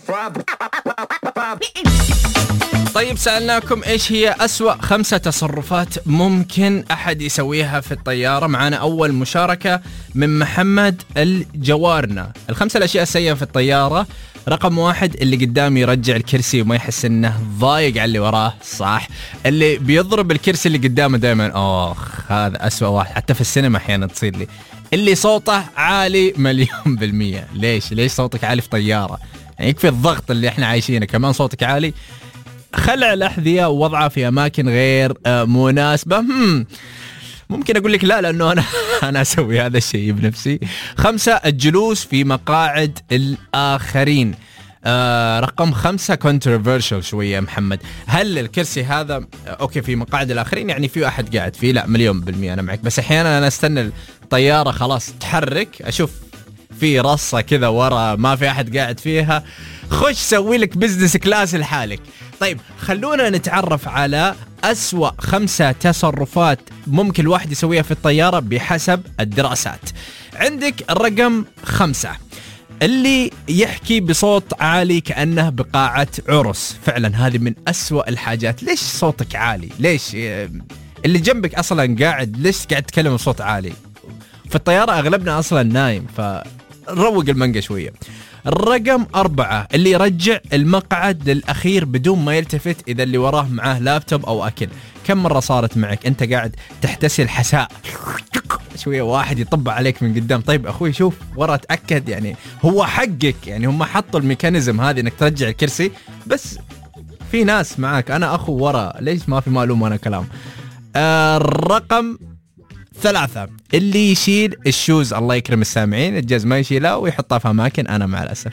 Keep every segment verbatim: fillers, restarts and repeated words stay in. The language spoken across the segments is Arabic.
طيب سألناكم إيش هي أسوأ خمسة تصرفات ممكن أحد يسويها في الطيارة. معنا أول مشاركة من محمد الجوارنا. الخمسة الأشياء السيئة في الطيارة. رقم واحد، اللي قدامي يرجع الكرسي وما يحس إنه ضايق على اللي وراه. صح. اللي بيضرب الكرسي اللي قدامه دائما. أوخ هذا أسوأ واحد، حتى في السينما أحيانا تصير لي. اللي صوته عالي مليون بالمية. ليش ليش صوتك عالي في طيارة؟ يعني يكفي الضغط اللي احنا عايشينه، كمان صوتك عالي. خلع الأحذية ووضعها في أماكن غير مناسبة. هم ممكن أقول لك لا، لأنه أنا أنا أسوي هذا الشيء بنفسي. خمسة، الجلوس في مقاعد الآخرين. آه رقم خمسة controversial شوية محمد. هل الكرسي هذا أوكي في مقاعد الآخرين يعني في أحد قاعد فيه؟ لا مليون بالمية أنا معك. بس أحيانا أنا أستنى الطيارة خلاص تحرك، أشوف في رصة كذا ورا ما في أحد قاعد فيها، خش سوي لك بزنس كلاس لحالك. طيب خلونا نتعرف على أسوأ خمسة تصرفات ممكن الواحد يسويها في الطيارة بحسب الدراسات. عندك الرقم خمسة، اللي يحكي بصوت عالي كأنه بقاعة عرس. فعلا هذه من أسوأ الحاجات. ليش صوتك عالي؟ ليش اللي جنبك أصلا قاعد، ليش قاعد تتكلم بصوت عالي؟ في الطيارة أغلبنا أصلا نايم، فروق المنقى شوية. الرقم أربعة، اللي يرجع المقعد للأخير بدون ما يلتفت إذا اللي وراه معاه لابتوب أو أكل. كم مرة صارت معك أنت قاعد تحتسي الحساء شوية واحد يطبع عليك من قدام؟ طيب أخوي شوف ورا تأكد، يعني هو حقك، يعني هم حطوا الميكانيزم هذه إنك ترجع الكرسي، بس في ناس معك. أنا أخو ورا، ليش ما في معلوم وأنا كلام. آه الرقم ثلاثة، اللي يشيل الشوز، الله يكرم السامعين، الجاز ما يشيلها ويحطها في أماكن. أنا مع الأسف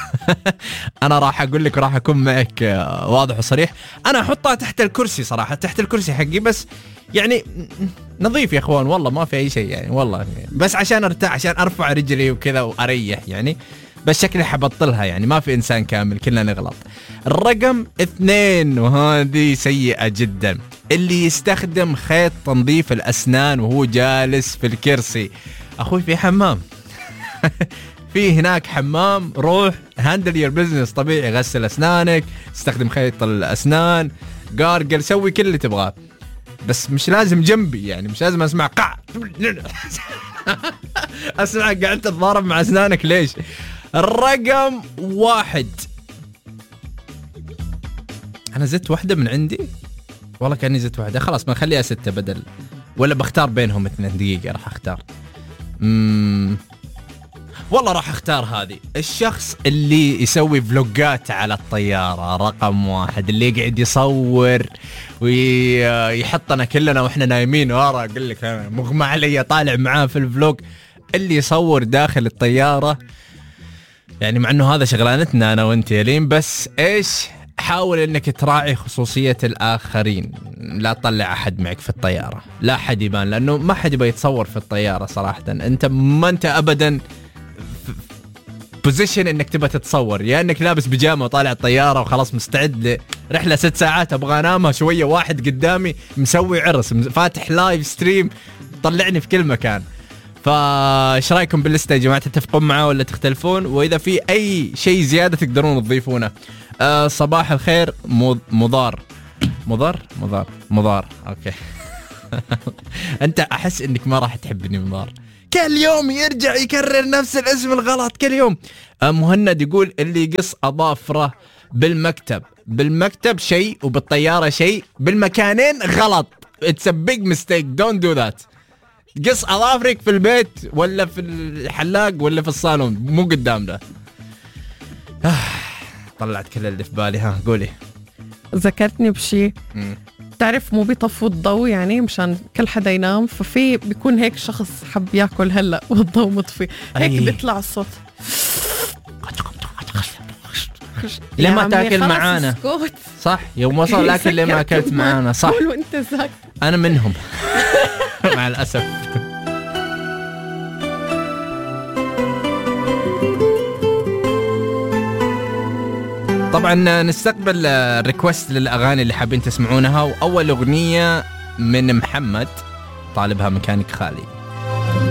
أنا راح أقول لك وراح أكون معك واضح وصريح، أنا أحطها تحت الكرسي صراحة، تحت الكرسي حقي، بس يعني نظيف يا أخوان والله ما في أي شيء يعني والله، بس عشان أرتاح، عشان أرفع رجلي وكذا وأريح يعني، بس شكلي حبطلها يعني، ما في إنسان كامل كلنا نغلط. الرقم اثنين، وهذه سيئة جدا، اللي يستخدم خيط تنظيف الأسنان وهو جالس في الكرسي. أخوي في حمام في هناك حمام، روح هاندل يور بزنس طبيعي، غسل أسنانك، استخدم خيط الأسنان، قارقل، سوي كل اللي تبغاه، بس مش لازم جنبي يعني، مش لازم أسمع قع أسمع قاعد تتضارب مع أسنانك ليش. الرقم واحد، أنا زدت واحدة من عندي والله، كأني زدت واحدة، خلاص ما نخليها ستة بدل، ولا بختار بينهم اثنين. دقيقة راح أختار، مم... والله راح أختار هذه. الشخص اللي يسوي فلوجات على الطيارة، رقم واحد، اللي يقعد يصور ويحطنا كلنا وإحنا نايمين ورا، أقول لك أنا مغمى علي طالع معاه في الفلوج، اللي يصور داخل الطيارة، يعني مع أنه هذا شغلانتنا أنا وأنت يا لين، بس إيش، حاول انك تراعي خصوصية الاخرين، لا تطلع احد معك في الطيارة، لا احد يبان، لانه ما حد يبغى يتصور في الطيارة صراحة. انت ما انت ابدا بوزيشن انك تبغى تتصور، يا انك لابس بيجامة وطالع الطيارة وخلاص مستعد لرحلة ست ساعات ابغى انامها شوية، واحد قدامي مسوي عرس فاتح لايف ستريم طلعني في كل مكان. فايش رايكم باللسته يا جماعة؟ تتفقون معاه ولا تختلفون؟ واذا في اي شيء زيادة تقدرون تضيفونه. أه صباح الخير مضار مضار مضار مضار اوكي انت احس انك ما راح تحبني مضار، كل يوم يرجع يكرر نفس الاسم الغلط كل يوم. أه مهند يقول اللي يقص اظافره بالمكتب، بالمكتب شيء وبالطيارة شيء، بالمكانين غلط. It's a big mistake, don't do that. قص اظافرك في البيت ولا في الحلاق ولا في الصالون، مو قدامنا. طلعت كل اللي في بالي. ها قولي. ذكرتني بشي، تعرف مو بيطفوا الضوء يعني مشان كل حدا ينام، ففي بيكون هيك شخص حب ياكل هلا والضوء مطفي، هيك أي. بيطلع الصوت ليه ما تاكل معانا؟ صح يوم وصل الاكل ليه ما اكلت معانا؟ صح وانت زاك. انا منهم مع الاسف. طبعا نستقبل ريكوست للأغاني اللي حابين تسمعونها، وأول أغنية من محمد طالبها مكانك خالي.